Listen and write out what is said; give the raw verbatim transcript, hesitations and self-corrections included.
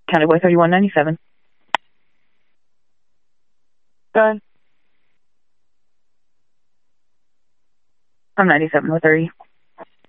County Boy thirty-one ninety-seven. Go ahead. I'm ninety-seven with thirty.